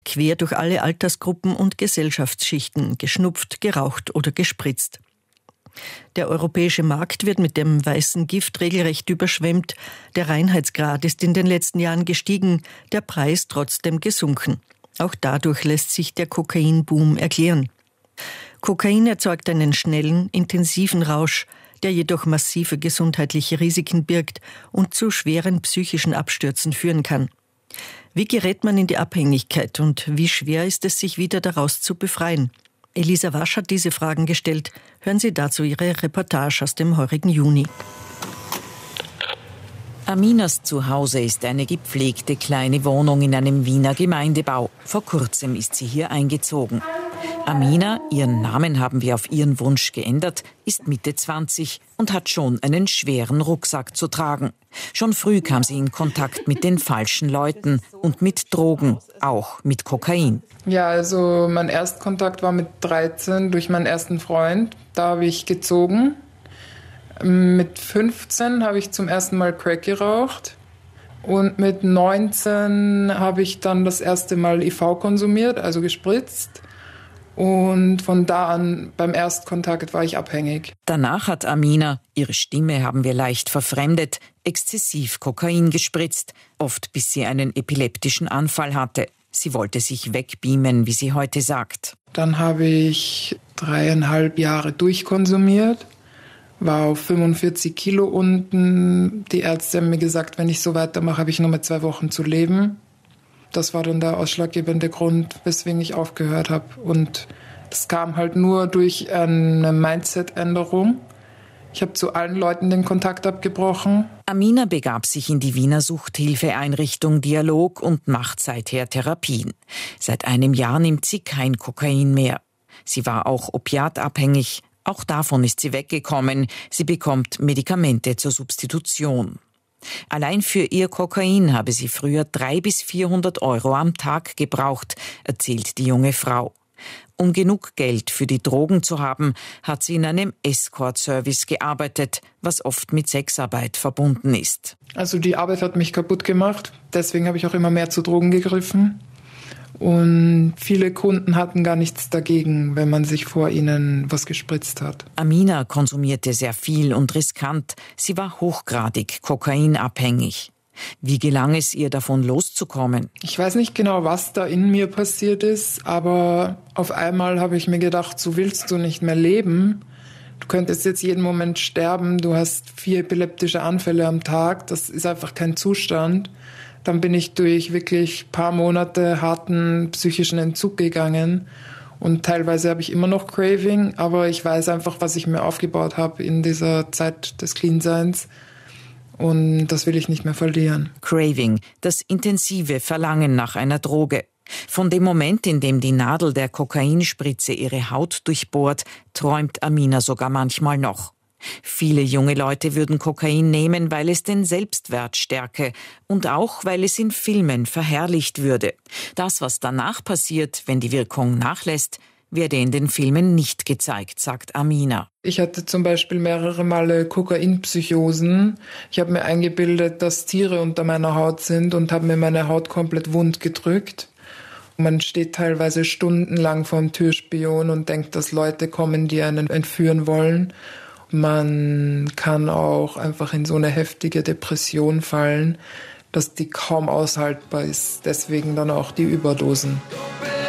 Quer durch alle Altersgruppen und Gesellschaftsschichten, geschnupft, geraucht oder gespritzt. Der europäische Markt wird mit dem weißen Gift regelrecht überschwemmt. Der Reinheitsgrad ist in den letzten Jahren gestiegen, der Preis trotzdem gesunken. Auch dadurch lässt sich der Kokainboom erklären. Kokain erzeugt einen schnellen, intensiven Rausch, der jedoch massive gesundheitliche Risiken birgt und zu schweren psychischen Abstürzen führen kann. Wie gerät man in die Abhängigkeit und wie schwer ist es, sich wieder daraus zu befreien? Elisa Wasch hat diese Fragen gestellt. Hören Sie dazu ihre Reportage aus dem heurigen Juni. Aminas Zuhause ist eine gepflegte kleine Wohnung in einem Wiener Gemeindebau. Vor kurzem ist sie hier eingezogen. Amina, ihren Namen haben wir auf ihren Wunsch geändert, ist Mitte 20 und hat schon einen schweren Rucksack zu tragen. Schon früh kam sie in Kontakt mit den falschen Leuten und mit Drogen, auch mit Kokain. Ja, also mein Erstkontakt war mit 13 durch meinen ersten Freund. Da habe ich gezogen. Mit 15 habe ich zum ersten Mal Crack geraucht. Und mit 19 habe ich dann das erste Mal IV konsumiert, also gespritzt. Und von da an, beim Erstkontakt, war ich abhängig. Danach hat Amina, ihre Stimme haben wir leicht verfremdet, exzessiv Kokain gespritzt, oft bis sie einen epileptischen Anfall hatte. Sie wollte sich wegbeamen, wie sie heute sagt. Dann habe ich 3,5 Jahre durchkonsumiert, war auf 45 Kilo unten. Die Ärzte haben mir gesagt, wenn ich so weitermache, habe ich nur mehr 2 Wochen zu leben. Das war dann der ausschlaggebende Grund, weswegen ich aufgehört habe. Und das kam halt nur durch eine Mindset-Änderung. Ich habe zu allen Leuten den Kontakt abgebrochen. Amina begab sich in die Wiener Suchthilfeeinrichtung Dialog und macht seither Therapien. Seit einem Jahr nimmt sie kein Kokain mehr. Sie war auch opiatabhängig. Auch davon ist sie weggekommen. Sie bekommt Medikamente zur Substitution. Allein für ihr Kokain habe sie früher 300 bis 400 Euro am Tag gebraucht, erzählt die junge Frau. Um genug Geld für die Drogen zu haben, hat sie in einem Escort-Service gearbeitet, was oft mit Sexarbeit verbunden ist. Also die Arbeit hat mich kaputt gemacht, deswegen habe ich auch immer mehr zu Drogen gegriffen. Und viele Kunden hatten gar nichts dagegen, wenn man sich vor ihnen was gespritzt hat. Amina konsumierte sehr viel und riskant. Sie war hochgradig kokainabhängig. Wie gelang es ihr, davon loszukommen? Ich weiß nicht genau, was da in mir passiert ist, aber auf einmal habe ich mir gedacht, so willst du nicht mehr leben. Du könntest jetzt jeden Moment sterben, du hast 4 epileptische Anfälle am Tag, das ist einfach kein Zustand. Dann bin ich durch wirklich ein paar Monate harten psychischen Entzug gegangen und teilweise habe ich immer noch Craving, aber ich weiß einfach, was ich mir aufgebaut habe in dieser Zeit des Cleanseins und das will ich nicht mehr verlieren. Craving, das intensive Verlangen nach einer Droge. Von dem Moment, in dem die Nadel der Kokainspritze ihre Haut durchbohrt, träumt Amina sogar manchmal noch. Viele junge Leute würden Kokain nehmen, weil es den Selbstwert stärke und auch, weil es in Filmen verherrlicht würde. Das, was danach passiert, wenn die Wirkung nachlässt, werde in den Filmen nicht gezeigt, sagt Amina. Ich hatte zum Beispiel mehrere Male Kokainpsychosen. Ich habe mir eingebildet, dass Tiere unter meiner Haut sind und habe mir meine Haut komplett wund gedrückt. Man steht teilweise stundenlang vorm Türspion und denkt, dass Leute kommen, die einen entführen wollen. Man kann auch einfach in so eine heftige Depression fallen, dass die kaum aushaltbar ist. Deswegen dann auch die Überdosen.